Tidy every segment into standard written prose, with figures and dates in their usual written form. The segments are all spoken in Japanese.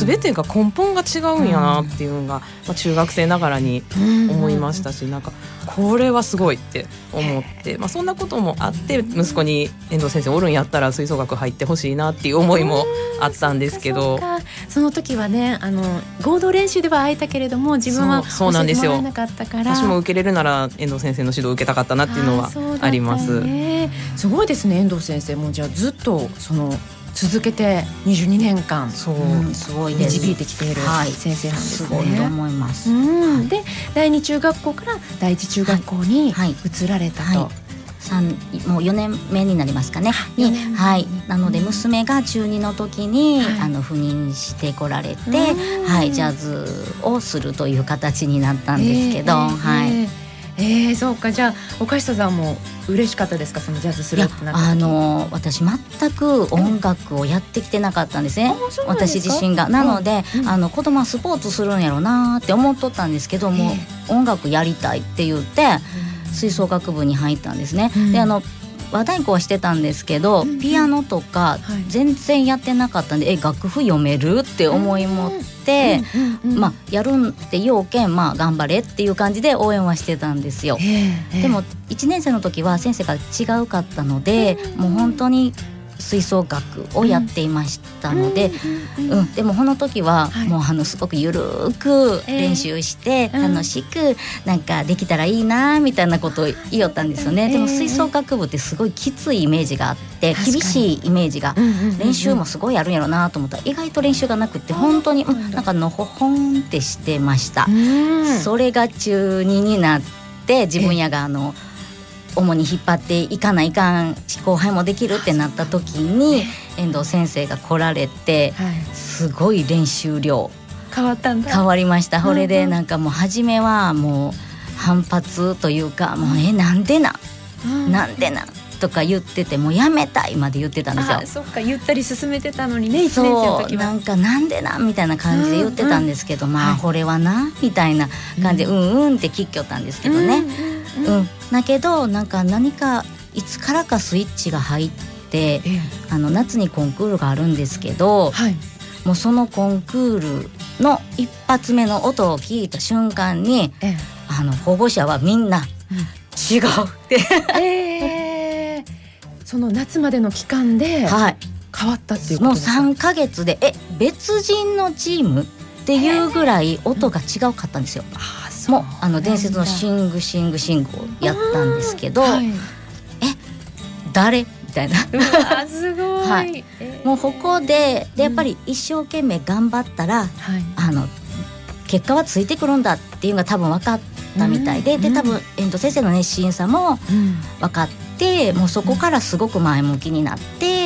全てが根本が違うんやなっていうのが、中学生ながらに思いましたし、なんかこれはすごいって思って、そんなこともあって息子に遠藤先生おるんやったら吹奏楽入ってほしいなっていう思いもあったんですけど、 その時はね合同練習では会えたけれども自分は教えてもらえなかったから、 私も受けれるなら遠藤先生の指導を受けたかったなっていうのはあります。 すごいですね。遠藤先生もじゃあずっと続けて22年間すごいです導いてきている先生なんですね。 すごいと思います。 で第2中学校から第1中学校に移られたと、 もう4年目になりますかねに、なので娘が中2の時に、赴任してこられて、ジャズをするという形になったんですけど、 そうか。じゃあ岡下さんも嬉しかったですか、そのジャズするってなった時。 私全く音楽をやってきてなかったんですね、私自身が。なので、子供はスポーツするんやろうなって思っとったんですけども、音楽やりたいって言って吹奏楽部に入ったんですね。で和太鼓はしてたんですけど、ピアノとか全然やってなかったんで、楽譜読めるって思い持って、やるんって要件頑張れっていう感じで応援はしてたんですよ。でも1年生の時は先生が違うかったので、もう本当に吹奏楽をやっていましたので、でもこの時はもうすごくゆるく練習して楽しくなんかできたらいいなみたいなことを言おったんですよね。でも吹奏楽部ってすごいきついイメージがあって、厳しいイメージが、練習もすごいあるんやろなと思ったら意外と練習がなくって、本当になんかのほほんってしてました。それが中2になって自分やが主に引っ張っていかないかん後輩もできるってなった時に遠藤先生が来られて、すごい練習量変わったんだ。 変わりました。これでなんかもう初めはもう反発というか、もうなんでなとか言ってて、もうやめたいまで言ってたんですよ。 そっか、ゆったり進めてたのにね、1年生の時はなんかなんでなみたいな感じで言ってたんですけど、これはなみたいな感じでって聞きよったんですけどね。だけど何かいつからかスイッチが入って、夏にコンクールがあるんですけど、もうそのコンクールの一発目の音を聞いた瞬間に、保護者はみんな違うってその夏までの期間で変わったっていうことですか。 もう3ヶ月で別人のチームっていうぐらい音が違うかったんですよ。もう伝説のシングシングシングをやったんですけど、誰みたいなすごい、 もうここでやっぱり一生懸命頑張ったら、結果はついてくるんだっていうのが多分分かったみたいで、多分遠藤先生の熱心さも分かって、もうそこからすごく前向きになって、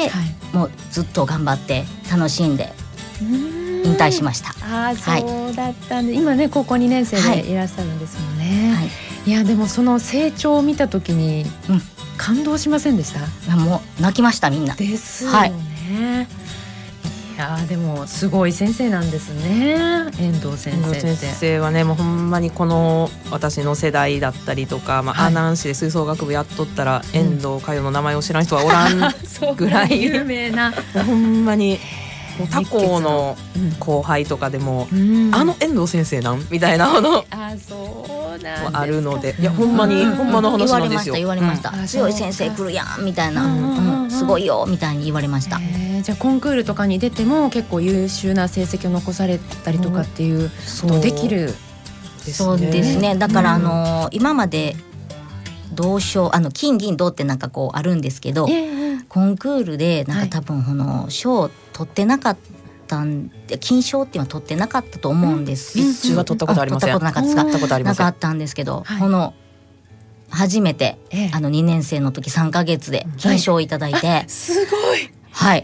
もうずっと頑張って楽しんで引退しました。 そうだったんで、今ね高校2年生でいらっしゃるんですもんね。いやでもその成長を見た時に感動しませんでした？ もう泣きました、みんなですよね。いやでもすごい先生なんですね、遠藤先生って。 先生はね、もうほんまにこの私の世代だったりとか、阿南市で吹奏楽部やっとったら遠藤佳代の名前を知らん人はおらんぐらい有名なほんまに他校の後輩とかでも、遠藤先生なんみたいなものあるので、いやほんまにほんまの話なんですよ。 言われました、強い先生来るやんみたいな、すごいよみたいに言われました。 じゃあコンクールとかに出ても結構優秀な成績を残されたりとかっていうことできる。 そうですね。だから今まで銅賞金銀銅ってなんかこうあるんですけど、コンクールでなんか多分賞を取ってなかったんで、金賞っていうのは取ってなかったと思うんです。 一中は取ったことありません。 取ったことなかったですか？なかったんですけど、初めて2年生の時3ヶ月で金賞をいただいて、 すごい。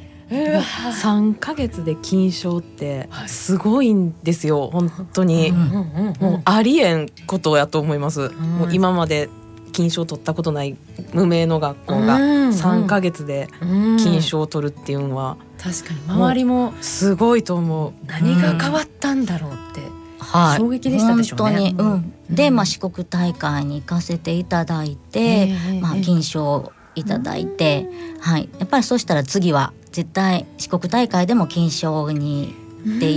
3ヶ月で金賞ってすごいんですよ、本当に。もうありえんことやと思います。もう今まで金賞取ったことない無名の学校が3ヶ月で金賞を取るっていうのは、 確かに周りもすごいと思う。 何が変わったんだろうって衝撃でしたでしょうね。 本当に、で、四国大会に行かせていただいて、金賞をいただいて、やっぱりそうしたら次は絶対四国大会でも金賞にって